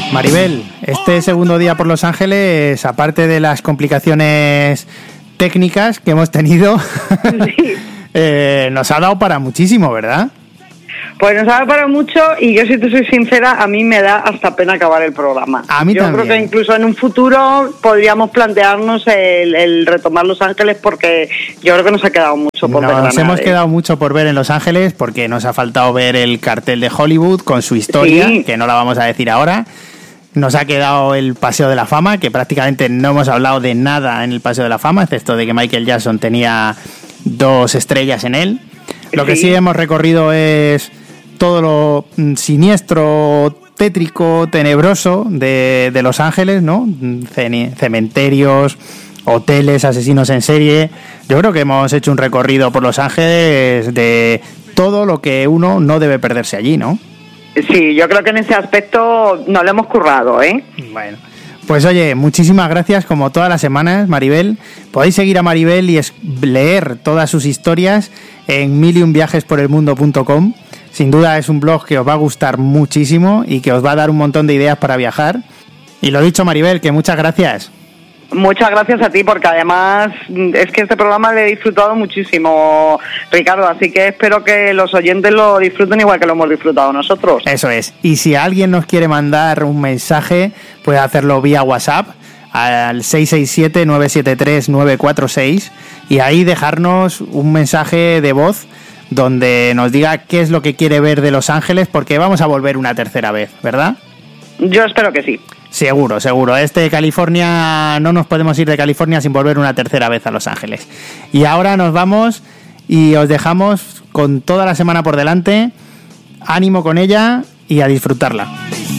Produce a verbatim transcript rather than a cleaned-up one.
Maribel, este segundo día por Los Ángeles, aparte de las complicaciones técnicas que hemos tenido, sí. eh, nos ha dado para muchísimo, ¿verdad? Pues nos ha dado para mucho y yo, si te soy sincera, a mí me da hasta pena acabar el programa. A mí yo también. Creo que incluso en un futuro podríamos plantearnos el, el retomar Los Ángeles, porque yo creo que nos ha quedado mucho por ver. Nos hemos quedado mucho por ver en Los Ángeles, porque nos ha faltado ver el cartel de Hollywood con su historia, sí. que no la vamos a decir ahora. Nos ha quedado el Paseo de la Fama, que prácticamente no hemos hablado de nada en el Paseo de la Fama, excepto de que Michael Jackson tenía dos estrellas en él. Lo sí. que sí hemos recorrido es todo lo siniestro, tétrico, tenebroso de, de Los Ángeles, ¿no? Cementerios, hoteles, asesinos en serie. Yo creo que hemos hecho un recorrido por Los Ángeles de todo lo que uno no debe perderse allí, ¿no? Sí, yo creo que en ese aspecto nos lo hemos currado, ¿eh? Bueno, pues oye, muchísimas gracias como todas las semanas, Maribel. Podéis seguir a Maribel y es leer todas sus historias en mil y un viajes por el mundo punto com. Sin duda es un blog que os va a gustar muchísimo y que os va a dar un montón de ideas para viajar. Y lo dicho, Maribel, que muchas gracias. Muchas gracias a ti, porque además es que este programa le he disfrutado muchísimo, Ricardo, así que espero que los oyentes lo disfruten igual que lo hemos disfrutado nosotros. Eso es, y si alguien nos quiere mandar un mensaje, puede hacerlo vía WhatsApp al seis seis siete, nueve siete tres, nueve cuatro seis y ahí dejarnos un mensaje de voz donde nos diga qué es lo que quiere ver de Los Ángeles, porque vamos a volver una tercera vez, ¿verdad? Yo espero que sí. Seguro, seguro. Este de California, no nos podemos ir de California sin volver una tercera vez a Los Ángeles. Y ahora nos vamos y os dejamos con toda la semana por delante. Ánimo con ella y a disfrutarla.